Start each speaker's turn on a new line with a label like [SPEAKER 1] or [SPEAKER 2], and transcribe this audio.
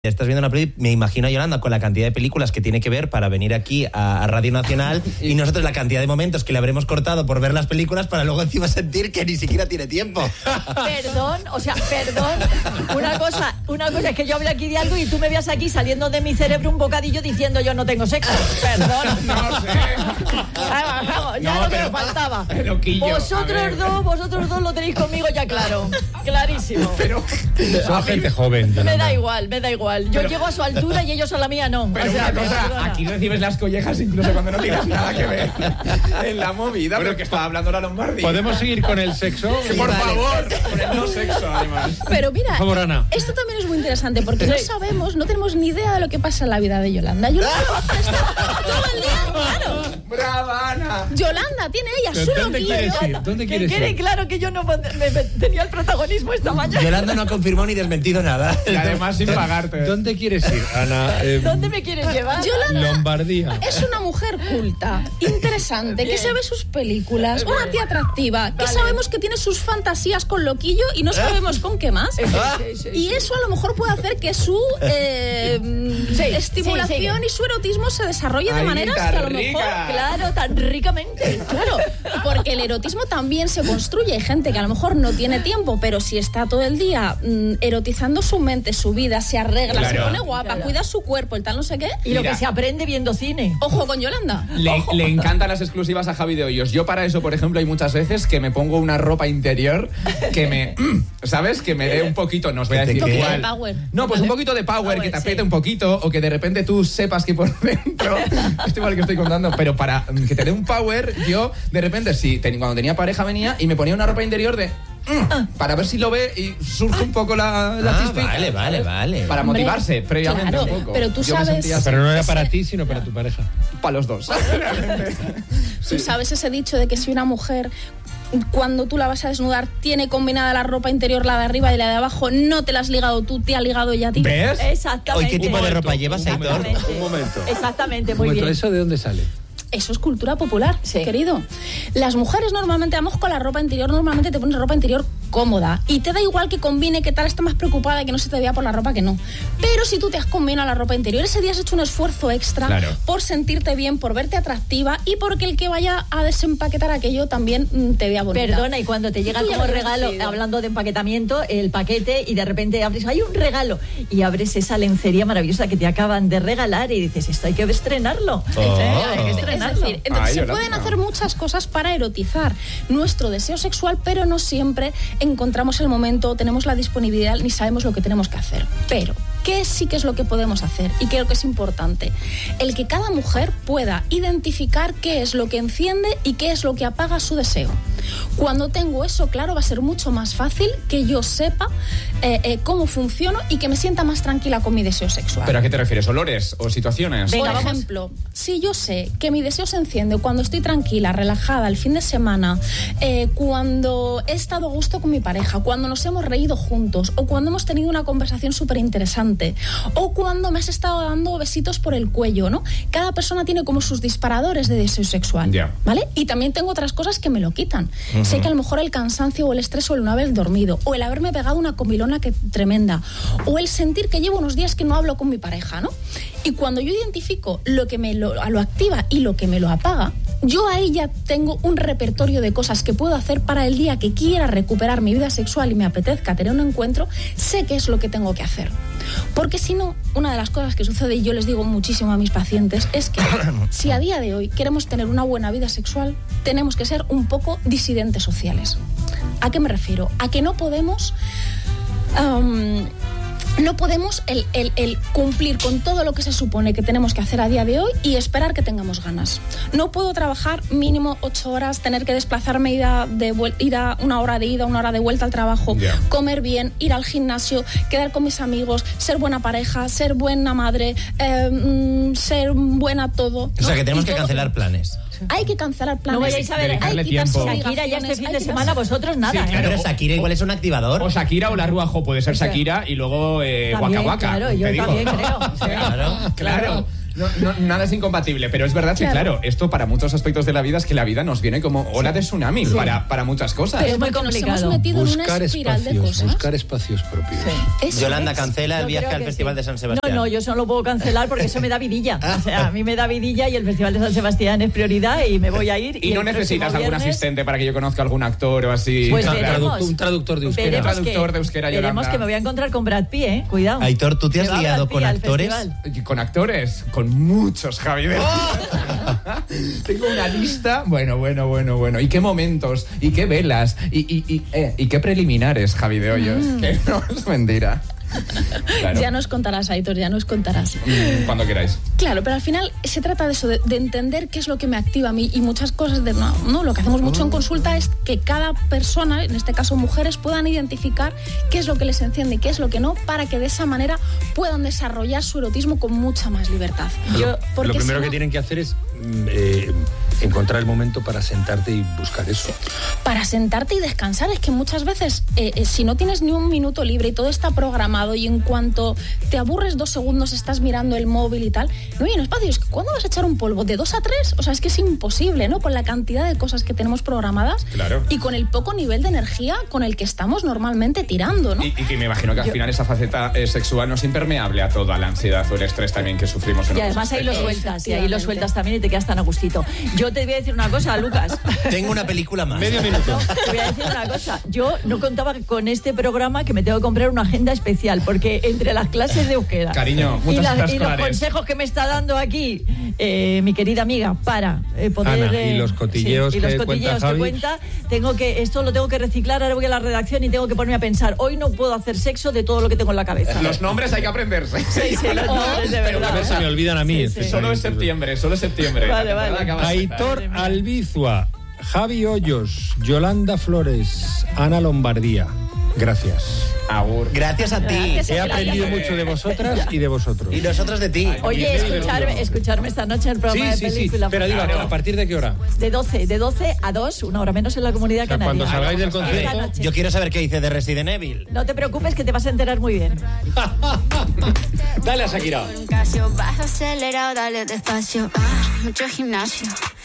[SPEAKER 1] Estás viendo una peli, me imagino a Yolanda con la cantidad de películas que tiene que ver para venir aquí a Radio Nacional y nosotros la cantidad de momentos que le habremos cortado por ver las películas para luego encima sentir que ni siquiera tiene tiempo.
[SPEAKER 2] Perdón. Una cosa es que yo hable aquí de algo y tú me veas aquí saliendo de mi cerebro un bocadillo diciendo yo no tengo sexo. Perdón.
[SPEAKER 3] No sé.
[SPEAKER 2] Vamos, ya no, lo que nos faltaba. Vosotros dos lo tenéis conmigo ya claro. Clarísimo.
[SPEAKER 3] Pero
[SPEAKER 4] son gente joven.
[SPEAKER 2] Me da igual. Yo llego a su altura y ellos a la mía no.
[SPEAKER 3] Pero una cosa, aquí recibes las collejas incluso cuando no tienes nada que ver en la movida, pero que estaba hablando la Lombardi.
[SPEAKER 4] ¿Podemos seguir con el sexo?
[SPEAKER 3] Sí, por favor, con el no sexo además.
[SPEAKER 5] Pero mira,
[SPEAKER 4] por favor, Ana.
[SPEAKER 5] Esto también es muy interesante porque no tenemos ni idea de lo que pasa en la vida de Yolanda. Yolanda está todo el día, claro.
[SPEAKER 3] ¡Brava, Ana!
[SPEAKER 5] Yolanda tiene ella su loquillo.
[SPEAKER 4] ¿Dónde
[SPEAKER 2] Que
[SPEAKER 4] quieres
[SPEAKER 2] quede
[SPEAKER 4] ir?
[SPEAKER 2] claro que yo no tenía el protagonismo esta mañana.
[SPEAKER 1] Yolanda no ha confirmado ni desmentido nada.
[SPEAKER 3] Y además sin pagarte.
[SPEAKER 4] ¿Dónde quieres ir, Ana?
[SPEAKER 2] ¿Dónde me quieres llevar?
[SPEAKER 5] Yolanda
[SPEAKER 4] Lombardía.
[SPEAKER 5] es una mujer culta, interesante, que se ve sus películas, una tía atractiva, que sabemos que tiene sus fantasías con loquillo y no sabemos con qué más. Y eso a lo mejor puede hacer que su estimulación y su erotismo se desarrolle de maneras que a lo mejor...
[SPEAKER 2] Claro, tan ricamente.
[SPEAKER 5] Claro, porque el erotismo también se construye. Hay gente que a lo mejor no tiene tiempo, pero si está todo el día erotizando su mente, su vida, se arregla, se pone guapa, cuida su cuerpo, el tal no sé qué.
[SPEAKER 2] Y lo que se aprende viendo cine.
[SPEAKER 5] Ojo con Yolanda.
[SPEAKER 3] Le encantan las exclusivas a Javi de Hoyos. Yo para eso, por ejemplo, hay muchas veces que me pongo una ropa interior que me... ¿Sabes? Que me dé un poquito, no os voy a decir
[SPEAKER 5] de
[SPEAKER 3] cuál.
[SPEAKER 5] power.
[SPEAKER 3] No, pues un poquito de power, que te apriete un poquito, o que de repente tú sepas que por dentro... Esto igual que estoy contando, pero para que te dé un power, yo de repente, cuando tenía pareja venía y me ponía una ropa interior de... para ver si lo ve y surge un poco la chispita.
[SPEAKER 1] Vale.
[SPEAKER 3] Para motivarse previamente
[SPEAKER 5] claro,
[SPEAKER 3] un poco.
[SPEAKER 5] pero tú
[SPEAKER 3] Yo me
[SPEAKER 5] sabes-
[SPEAKER 3] sentía así.
[SPEAKER 4] Pero no era para ti, sino para tu pareja.
[SPEAKER 3] Para los dos.
[SPEAKER 5] Tú sabes ese dicho de que si una mujer, cuando tú la vas a desnudar, tiene combinada la ropa interior, la de arriba y la de abajo, no te la has ligado tú, te ha ligado ella a ti.
[SPEAKER 3] ¿Ves?
[SPEAKER 2] Exactamente.
[SPEAKER 1] Hoy, ¿qué tipo de ropa llevas, Aitor?
[SPEAKER 4] Un momento.
[SPEAKER 2] Exactamente, muy bien.
[SPEAKER 4] ¿Eso de dónde sale?
[SPEAKER 5] Eso es cultura popular,
[SPEAKER 2] Sí.
[SPEAKER 5] querido. Las mujeres normalmente vamos con la ropa interior, normalmente te pones ropa interior cómoda y te da igual que combine, que tal, estás más preocupada de que no se te vea por la ropa que no. Pero si tú te has combinado la ropa interior, ese día has hecho un esfuerzo extra por sentirte bien, por verte atractiva y porque el que vaya a desempaquetar aquello también te vea bonita.
[SPEAKER 2] Perdona, y cuando te llega
[SPEAKER 5] Tú ya
[SPEAKER 2] como
[SPEAKER 5] lo has
[SPEAKER 2] regalo,
[SPEAKER 5] decidido.
[SPEAKER 2] hablando de empaquetamiento, el paquete y de repente abres, hay un regalo y abres esa lencería maravillosa que te acaban de regalar y dices, esto hay que estrenarlo. Hay que
[SPEAKER 5] Es
[SPEAKER 2] estrenarlo.
[SPEAKER 5] decir, entonces se
[SPEAKER 3] Yolanda.
[SPEAKER 5] pueden hacer muchas cosas para erotizar nuestro deseo sexual, pero no siempre encontramos el momento, tenemos la disponibilidad ni sabemos lo que tenemos que hacer. Pero, ¿qué sí que es lo que podemos hacer? Y creo que es importante. El que cada mujer pueda identificar qué es lo que enciende y qué es lo que apaga su deseo. Cuando tengo eso claro, va a ser mucho más fácil que yo sepa cómo funciono y que me sienta más tranquila con mi deseo sexual.
[SPEAKER 3] ¿Pero a qué te refieres? ¿Olores o situaciones?
[SPEAKER 2] Venga,
[SPEAKER 5] Por
[SPEAKER 2] vamos.
[SPEAKER 5] ejemplo, si yo sé que mi deseo se enciende cuando estoy tranquila, relajada, el fin de semana, cuando he estado a gusto con mi pareja, cuando nos hemos reído juntos, o cuando hemos tenido una conversación súper interesante, o cuando me has estado dando besitos por el cuello, ¿no? Cada persona tiene como sus disparadores de deseo sexual,
[SPEAKER 3] Ya.
[SPEAKER 5] ¿vale? Y también tengo otras cosas que me lo quitan. Sé que a lo mejor el cansancio o el estrés o el no haber dormido, o el haberme pegado una comilona tremenda, o el sentir que llevo unos días que no hablo con mi pareja, ¿no? Y cuando yo identifico lo que me lo activa y lo que me lo apaga, yo ahí ya tengo un repertorio de cosas que puedo hacer para el día que quiera recuperar mi vida sexual y me apetezca tener un encuentro, sé qué es lo que tengo que hacer. Porque si no, una de las cosas que sucede, y yo les digo muchísimo a mis pacientes, es que si a día de hoy queremos tener una buena vida sexual, tenemos que ser un poco disidentes sociales. ¿A qué me refiero? A que no podemos... no podemos el cumplir con todo lo que se supone que tenemos que hacer a día de hoy y esperar que tengamos ganas. No puedo trabajar mínimo 8 horas, tener que desplazarme, ir a una hora de ida, una hora de vuelta al trabajo, comer bien, ir al gimnasio, quedar con mis amigos, ser buena pareja, ser buena madre, ser buena todo, ¿no?
[SPEAKER 1] O sea, que tenemos
[SPEAKER 5] Y
[SPEAKER 1] que
[SPEAKER 5] todo
[SPEAKER 1] cancelar planes.
[SPEAKER 5] Hay que cancelar planes.
[SPEAKER 2] No vayáis a ver,
[SPEAKER 4] dedicarle
[SPEAKER 5] hay que quitarse
[SPEAKER 4] tiempo.
[SPEAKER 2] Shakira ya este
[SPEAKER 5] obligaciones,
[SPEAKER 2] fin
[SPEAKER 5] hay
[SPEAKER 2] de
[SPEAKER 5] que
[SPEAKER 2] semana,
[SPEAKER 5] quitarse-
[SPEAKER 2] vosotros nada,
[SPEAKER 3] Sí, claro.
[SPEAKER 1] Pero Shakira igual es un activador.
[SPEAKER 3] O Shakira o la Ruajo, puede ser Shakira y luego Waka
[SPEAKER 2] También,
[SPEAKER 3] Waka.
[SPEAKER 2] claro, yo
[SPEAKER 3] te digo.
[SPEAKER 2] también creo.
[SPEAKER 1] Claro.
[SPEAKER 3] Claro. Nada es incompatible, pero es verdad que, claro, esto para muchos aspectos de la vida es que la vida nos viene como ola de tsunami para muchas cosas.
[SPEAKER 5] Pero
[SPEAKER 2] Es muy
[SPEAKER 5] porque nos
[SPEAKER 2] complicado.
[SPEAKER 5] hemos metido en una
[SPEAKER 4] Buscar
[SPEAKER 5] espiral de
[SPEAKER 4] espacios,
[SPEAKER 5] cosas.
[SPEAKER 4] buscar espacios propios.
[SPEAKER 5] Eso
[SPEAKER 1] Yolanda,
[SPEAKER 5] es.
[SPEAKER 1] cancela el
[SPEAKER 2] Yo
[SPEAKER 1] viaje
[SPEAKER 2] creo
[SPEAKER 1] al
[SPEAKER 2] que
[SPEAKER 1] Festival
[SPEAKER 2] sí.
[SPEAKER 1] de San Sebastián.
[SPEAKER 2] No, yo eso no lo puedo cancelar porque eso me da vidilla. O sea, a mí me da vidilla y el Festival de San Sebastián es prioridad y me voy a ir.
[SPEAKER 3] Y no
[SPEAKER 2] el
[SPEAKER 3] necesitas
[SPEAKER 2] próximo
[SPEAKER 3] algún
[SPEAKER 2] viernes,
[SPEAKER 3] asistente para que yo conozca algún actor o así.
[SPEAKER 2] Pues
[SPEAKER 3] Claro.
[SPEAKER 2] veremos.
[SPEAKER 4] Un traductor de euskera.
[SPEAKER 2] Veremos
[SPEAKER 3] Traductor de euskera,
[SPEAKER 2] veremos
[SPEAKER 3] Yolanda.
[SPEAKER 2] que me voy a encontrar con Brad Pitt, Cuidado.
[SPEAKER 1] Aitor, ¿tú te has
[SPEAKER 2] Me va
[SPEAKER 1] liado
[SPEAKER 2] Brad Pitt
[SPEAKER 1] con
[SPEAKER 2] al
[SPEAKER 1] actores?
[SPEAKER 2] festival.
[SPEAKER 3] Y con actores, con muchos, Javi. Tengo una lista. Bueno. ¿Y qué momentos? ¿Y qué velas? ¿Y qué preliminares, Javi de Hoyos? Que no es mentira. Claro.
[SPEAKER 5] Ya nos contarás, Aitor, ya nos contarás.
[SPEAKER 3] Cuando queráis.
[SPEAKER 5] Claro, pero al final se trata de eso, de entender qué es lo que me activa a mí y muchas cosas de no, lo que hacemos mucho en consulta es que cada persona, en este caso mujeres, puedan identificar qué es lo que les enciende y qué es lo que no, para que de esa manera puedan desarrollar su erotismo con mucha más libertad.
[SPEAKER 4] Lo primero que tienen que hacer es encontrar el momento para sentarte y buscar eso.
[SPEAKER 5] Para sentarte y descansar, es que muchas veces si no tienes ni un minuto libre y todo está programado y en cuanto te aburres 2 segundos estás mirando el móvil y tal, no hay un espacio. Es que ¿cuándo vas a echar un polvo? ¿De 2 a 3? O sea, es que es imposible, ¿no? Con la cantidad de cosas que tenemos programadas.
[SPEAKER 3] Claro.
[SPEAKER 5] Y con el poco nivel de energía con el que estamos normalmente tirando, ¿no?
[SPEAKER 3] Y que me imagino que al final esa faceta sexual no es impermeable a toda la ansiedad o el estrés también que sufrimos en
[SPEAKER 2] Y
[SPEAKER 3] otros
[SPEAKER 2] además ahí lo
[SPEAKER 3] aspectos.
[SPEAKER 2] sueltas, y ahí lo sueltas también y te quedas tan a gustito. Yo te voy a decir una cosa, Lucas.
[SPEAKER 1] Tengo una película más.
[SPEAKER 4] Medio minuto.
[SPEAKER 2] Te voy a decir una cosa. Yo no contaba con este programa que me tengo que comprar una agenda especial, porque entre las clases de euskera
[SPEAKER 3] Cariño,
[SPEAKER 2] y,
[SPEAKER 3] muchas citas
[SPEAKER 2] y los
[SPEAKER 3] escolares.
[SPEAKER 2] consejos que me está dando aquí mi querida amiga para poder...
[SPEAKER 4] Ana, y los cotilleos
[SPEAKER 2] y los
[SPEAKER 4] que
[SPEAKER 2] cotilleos
[SPEAKER 4] cuenta Javi.
[SPEAKER 2] cuenta, esto lo tengo que reciclar, ahora voy a la redacción y tengo que ponerme a pensar, hoy no puedo hacer sexo de todo lo que tengo en la cabeza.
[SPEAKER 3] Los nombres hay que aprenderse.
[SPEAKER 2] Sí, los nombres, de
[SPEAKER 3] Pero
[SPEAKER 2] verdad.
[SPEAKER 4] A ver, se me olvidan a mí.
[SPEAKER 2] Sí, sí.
[SPEAKER 3] Solo es septiembre.
[SPEAKER 2] Vale, vale.
[SPEAKER 4] Aitor Albizua, Javi Hoyos, Yolanda Flores, Ana Lombardía. Gracias.
[SPEAKER 3] Agur.
[SPEAKER 1] Gracias a ti.
[SPEAKER 2] Gracias.
[SPEAKER 4] He aprendido mucho de vosotras y de vosotros.
[SPEAKER 1] Y nosotros de ti.
[SPEAKER 2] Oye, escucharme esta noche en el programa
[SPEAKER 4] Sí.
[SPEAKER 2] de película.
[SPEAKER 4] Pero digo,
[SPEAKER 2] por favor.
[SPEAKER 4] ¿a partir de qué hora?
[SPEAKER 2] De 12 a 2, una hora menos en la Comunidad
[SPEAKER 4] sea,
[SPEAKER 2] Canaria.
[SPEAKER 4] cuando salgáis del
[SPEAKER 2] Esta
[SPEAKER 4] concierto.
[SPEAKER 2] noche.
[SPEAKER 1] Yo quiero saber qué dice de Resident Evil.
[SPEAKER 2] No te preocupes que te vas a enterar muy bien.
[SPEAKER 4] Dale a Shakira.
[SPEAKER 6] Casio, bajo acelerado, dale despacio. Mucho gimnasio.